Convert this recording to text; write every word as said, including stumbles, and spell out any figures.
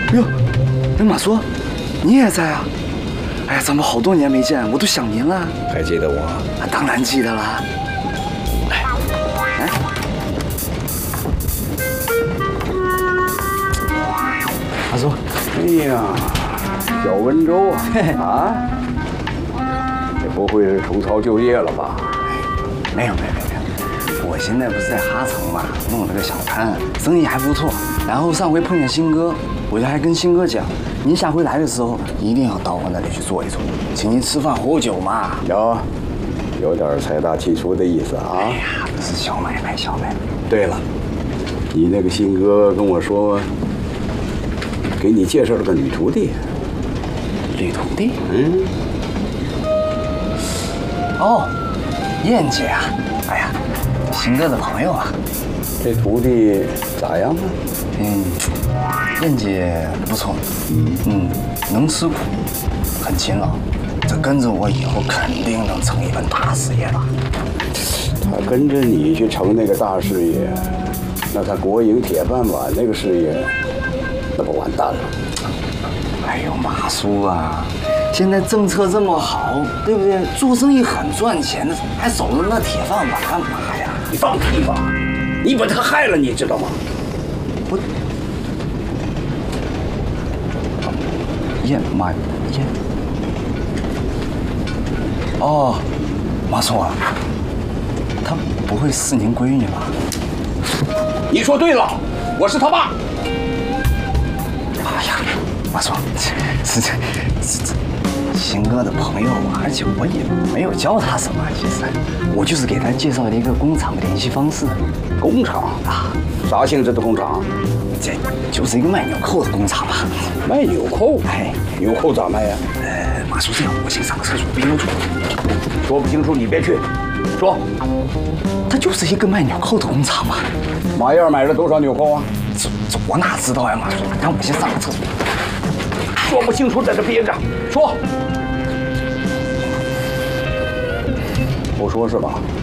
哟，哎，马叔，你也在啊？哎呀，咱们好多年没见，我都想您了。 还记得我？ 啊，当然记得了。哎，哎，马叔， 哎呀，小温州啊，啊，这不会是重操旧业了吧？ 没有没有没有没有，我现在不是在哈城嘛，弄了个小摊，生意还不错。然后上回碰见新哥，我就还跟新哥讲，您下回来的时候一定要到我那里去坐一坐，请您吃饭喝酒嘛。 有，有点财大气粗的意思啊。 哎呀，这是小买卖，小买卖。 对了，你那个新哥跟我说，给你介绍了个女徒弟。 女徒弟？ 嗯。 哦，燕姐啊，哎呀，新哥的朋友啊。 这徒弟咋样啊？ 嗯，燕姐不错，嗯，能吃苦，很勤劳，这跟着我以后肯定能成一番大事业吧。 他跟着你去成那个大事业，那他国营铁饭碗那个事业，那不完蛋了？ 哎呦，马叔啊，现在政策这么好，对不对？做生意很赚钱的，还守着那铁饭碗干嘛呀？ 你放屁吧！你把他害了，你知道吗？ 我燕妈燕哦，马叔啊，她不会是您闺女吧？ 你说对了，我是他爸。 哎呀，马叔，是这是这新哥的朋友啊，而且我也没有教他什么，其实我就是给他介绍了一个工厂的联系方式。 工厂啊？啥性质的工厂？ 这就是一个卖纽扣的工厂嘛。 卖纽扣？ 哎， 纽扣咋卖呀？ 呃，马叔这样，我先上个厕所，不由住。 说不清楚你别去，说。 它就是一个卖纽扣的工厂嘛。 马燕买了多少纽扣啊？ 这这我哪知道呀，马叔，让我先上个厕所。 说不清楚在这憋着，说。不说是吧？